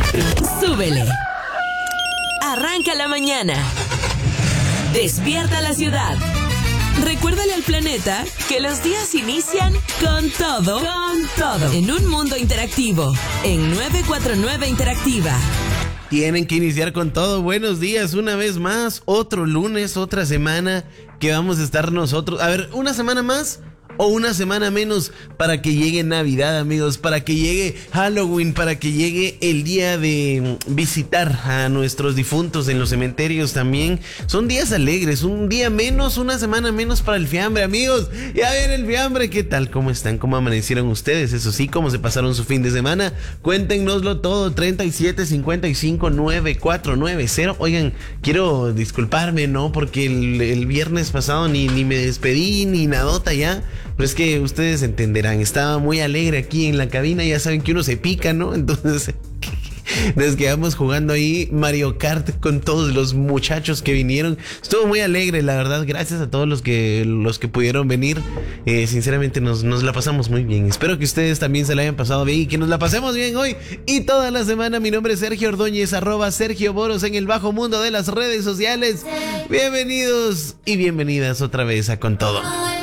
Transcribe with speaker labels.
Speaker 1: Súbele. Arranca la mañana. Despierta la ciudad. Recuérdale al planeta que los días inician con todo. En un mundo interactivo. En 949 Interactiva.
Speaker 2: Tienen que iniciar con todo. Buenos días, una vez más. Otro lunes, otra semana que vamos a estar nosotros. A ver, ¿una semana más o una semana menos para que llegue Navidad, amigos? Para que llegue Halloween, para que llegue el día de visitar a nuestros difuntos en los cementerios también. Son días alegres, un día menos, una semana menos para el fiambre, amigos. Ya viene el fiambre. ¿Qué tal? ¿Cómo están? ¿Cómo amanecieron ustedes? Eso sí, ¿cómo se pasaron su fin de semana? Cuéntenoslo todo. 37559490. Oigan, quiero disculparme, ¿no? Porque el viernes pasado ni me despedí, ni nadota ya. Pero es que ustedes entenderán, estaba muy alegre aquí en la cabina, ya saben que uno se pica, ¿no? Entonces nos quedamos jugando ahí Mario Kart con todos los muchachos que vinieron. Estuvo muy alegre, la verdad. Gracias a todos los que pudieron venir. Sinceramente nos la pasamos muy bien. Espero que ustedes también se la hayan pasado bien y que nos la pasemos bien hoy y toda la semana. Mi nombre es Sergio Ordóñez, @Sergio Boros en el bajo mundo de las redes sociales. Bienvenidos y bienvenidas otra vez a Con Todo.